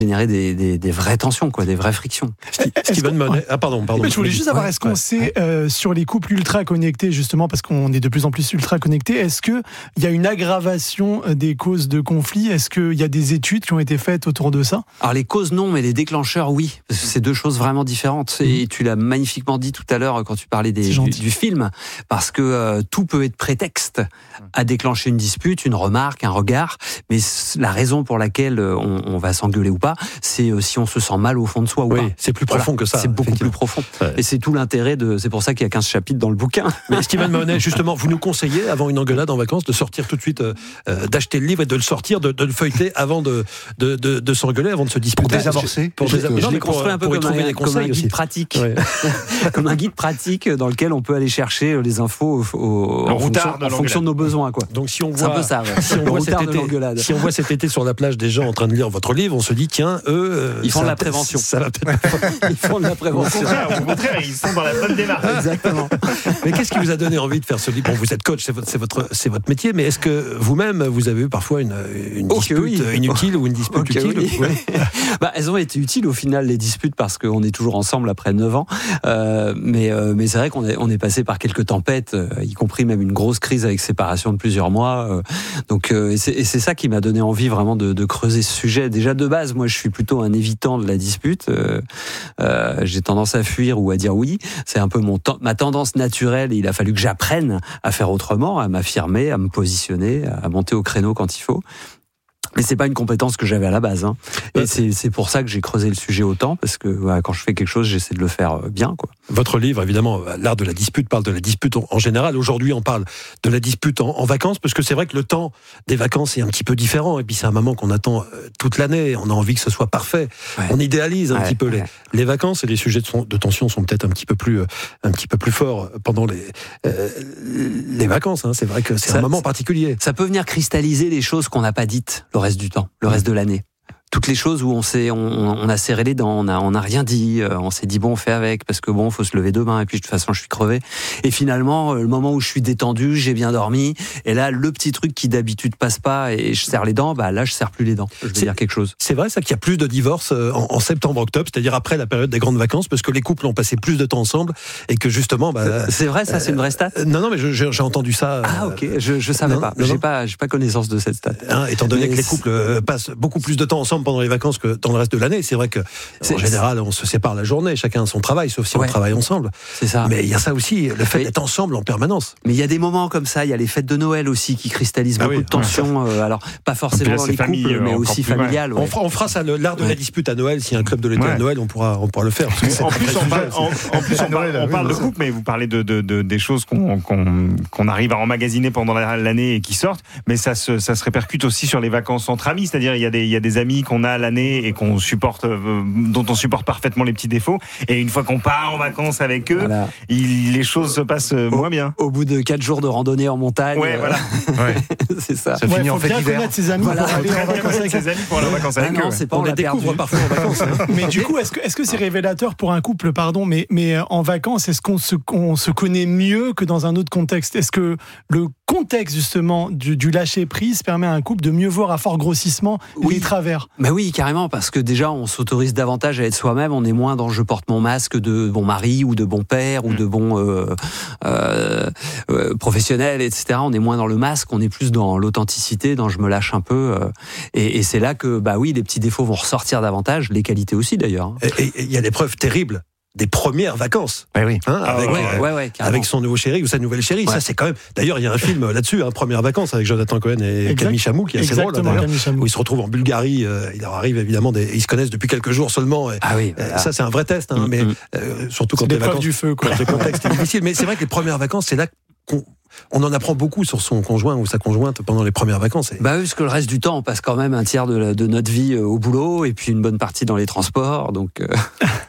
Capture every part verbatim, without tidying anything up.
générer des, des, des vraies tensions, quoi, des vraies frictions. Steven Monet. Ah, pardon, pardon. Je voulais juste savoir, est-ce qu'on ouais. sait, euh, sur les couples ultra connectés, justement, parce qu'on est de plus en plus ultra connectés, est-ce qu'il y a une aggravation des causes de conflits? Est-ce qu'il y a des études qui ont été faites autour de ça? Alors, les causes, non, mais les déclencheurs, oui. Parce que c'est deux choses vraiment différentes. Mmh. Et tu l'as magnifiquement dit tout à l'heure quand tu parlais des, du, du film. Parce que euh, tout peut être prétexte à déclencher une dispute, une remarque, un regard. Mais la raison pour laquelle on, on va s'engueuler ou pas, c'est euh, si on se sent mal au fond de soi ou oui, pas. C'est plus profond voilà, que ça. C'est beaucoup plus profond. Ouais. Et c'est tout l'intérêt de. C'est pour ça qu'il y a quinze chapitres dans le bouquin. Mais Steven Monet, justement, vous nous conseillez, avant une engueulade en vacances, de sortir tout de suite, euh, d'acheter le livre et de le sortir, de, de le feuilleter avant de, de, de, de s'engueuler, avant de se disputer. Pour désamorcer. Pour je, désamorcer. Je l'ai construit un peu comme un, comme un guide aussi. pratique. Ouais. Comme un guide pratique dans lequel on peut aller chercher les infos au, au, en, fonction, en fonction de nos besoins. Quoi. Donc si on voit, c'est un peu ça. Ouais. Si on, voit cet été, si on voit cet été sur la plage des gens en train de lire votre livre, on se dit tiens, eux, euh, ils font de la prévention. Ça va peut-être. Ils font de la prévention. Au contraire, au contraire, ils sont dans la bonne démarche. Exactement. Mais qu'est-ce qui vous a donné envie de faire ce livre? Bon, vous êtes coach, c'est votre, c'est votre, c'est votre métier, mais est-ce que vous-même, vous avez eu parfois une, une okay, dispute oui. inutile ou une dispute okay, utile? Oui. Oui. Bah, elles ont été utiles au final, les disputes, parce qu'on est toujours ensemble après neuf ans. Euh, mais, euh, mais c'est vrai qu'on est, on est passé par quelques tempêtes, euh, y compris même une grosse crise avec séparation de plusieurs mois. Euh, donc, euh, et, c'est, et c'est ça qui m'a donné envie vraiment de, de creuser ce sujet. Déjà de base, moi, je suis plutôt un évitant de la dispute. Euh, euh, j'ai tendance à fuir ou à dire oui. C'est un peu mon ten- ma tendance naturelle. Et il a fallu que j'apprenne à faire autrement, à m'affirmer, à me positionner, à monter au créneau quand il faut. Mais c'est pas une compétence que j'avais à la base, hein. Et c'est, c'est pour ça que j'ai creusé le sujet autant, parce que voilà, quand je fais quelque chose, j'essaie de le faire bien, quoi. Votre livre, évidemment, l'art de la dispute, parle de la dispute en, en général. Aujourd'hui, on parle de la dispute en, en vacances, parce que c'est vrai que le temps des vacances est un petit peu différent. Et puis c'est un moment qu'on attend euh, toute l'année. On a envie que ce soit parfait. Ouais. On idéalise un ouais, petit peu ouais. les, les vacances, et les sujets de, son, de tension sont peut-être un petit peu plus, euh, un petit peu plus forts pendant les, euh, les vacances. Hein. C'est vrai que c'est ça, un moment particulier. Ça peut venir cristalliser les choses qu'on n'a pas dites le reste du temps, le reste de l'année. Toutes les choses où on s'est, on, on a serré les dents, on a, on a rien dit, euh, on s'est dit bon, on fait avec, parce que bon, faut se lever demain, et puis de toute façon, je suis crevé. Et finalement, le moment où je suis détendu, j'ai bien dormi, et là, le petit truc qui d'habitude passe pas, et je serre les dents, bah là, je serre plus les dents. Je veux c'est, dire quelque chose. C'est vrai, ça, qu'il y a plus de divorces en, en septembre-octobre, c'est-à-dire après la période des grandes vacances, parce que les couples ont passé plus de temps ensemble, et que justement, bah, c'est vrai, ça, euh, c'est une vraie stat. Euh, non, non, mais je, j'ai, j'ai entendu ça. Ah, ok, je, je savais non, pas. Non, j'ai non. pas, j'ai pas connaissance de cette stat. Hein, étant donné mais que les couples passent beaucoup plus de temps ensemble pendant les vacances que dans le reste de l'année. C'est vrai que c'est, en général, on se sépare la journée, chacun a son travail, sauf si ouais. on travaille ensemble. C'est ça. Mais il y a ça aussi, le fait mais, d'être ensemble en permanence. Mais il y a des moments comme ça, il y a les fêtes de Noël aussi qui cristallisent ah beaucoup oui, de tensions. Ouais. Euh, alors, pas forcément dans les familles, couples, mais aussi familiales. Ouais. On, fera, on fera ça, le, l'art de ouais. la dispute à Noël. S'il y a un club de l'été ouais. à Noël, on pourra, on pourra le faire. En plus, on parle, en, en plus, on parle, on parle de couple, mais vous parlez de, de, de, des choses qu'on, qu'on, qu'on arrive à emmagasiner pendant l'année et qui sortent, mais ça se, ça se répercute aussi sur les vacances entre amis. C'est-à-dire, il y a des, il y a des amis qu'on a l'année et qu'on supporte, euh, dont on supporte parfaitement les petits défauts. Et une fois qu'on part en vacances avec eux, voilà. il, les choses se passent au, moins bien. Au bout de quatre jours de randonnée en montagne. Ouais, euh, voilà. ouais. C'est ça. Ça ouais, finit en fait d'hiver. Connaître ses amis voilà. pour aller en vacances avec ses amis pour aller en vacances avec ah eux. Non, c'est pas on les découvre parfois en vacances. Hein. Mais du coup, est-ce que, est-ce que c'est révélateur pour un couple, pardon, mais, mais en vacances, est-ce qu'on se, on se connaît mieux que dans un autre contexte? Est-ce que le contexte justement du, du lâcher prise permet à un couple de mieux voir à fort grossissement oui. les travers? Bah oui, carrément, parce que déjà on s'autorise davantage à être soi-même, on est moins dans je porte mon masque de bon mari ou de bon père ou de bon euh, euh, euh, professionnel, et cetera. On est moins dans le masque, on est plus dans l'authenticité, dans je me lâche un peu. Euh, et, et c'est là que bah oui, les petits défauts vont ressortir davantage, les qualités aussi d'ailleurs. Et il y a des preuves terribles des premières vacances, ouais, oui. hein, avec, ouais, euh, ouais, ouais, avec son nouveau chéri ou sa nouvelle chérie. Ouais. Ça, c'est quand même. D'ailleurs, il y a un film là-dessus, hein, Premières vacances, avec Jonathan Cohen et exact. Camille Chamou, qui est assez drôle, d'ailleurs, où ils se retrouvent en Bulgarie. Euh, il leur arrive évidemment, des, ils se connaissent depuis quelques jours seulement. Et, ah oui. Euh, ça, c'est un vrai test, hein, mm-hmm. mais euh, surtout quand c'est les vacances du feu, quoi. Le contexte est difficile. Mais c'est vrai que les premières vacances, c'est là qu'on on en apprend beaucoup sur son conjoint ou sa conjointe pendant les premières vacances. Et... Bah oui, parce que le reste du temps, on passe quand même un tiers de, la, de notre vie au boulot et puis une bonne partie dans les transports. Donc, euh,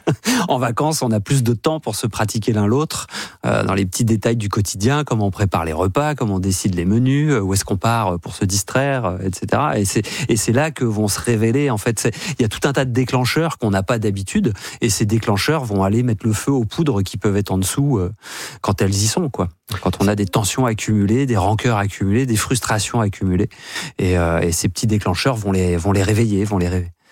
en vacances, on a plus de temps pour se pratiquer l'un l'autre euh, dans les petits détails du quotidien, comment on prépare les repas, comment on décide les menus, où est-ce qu'on part pour se distraire, et cetera. Et c'est, et c'est là que vont se révéler, en fait, il y a tout un tas de déclencheurs qu'on n'a pas d'habitude, et ces déclencheurs vont aller mettre le feu aux poudres qui peuvent être en dessous euh, quand elles y sont, quoi. Quand on a des tensions accumulées, des rancœurs accumulées, des frustrations accumulées, et, euh, et ces petits déclencheurs vont les, vont les réveiller, vont les réveiller.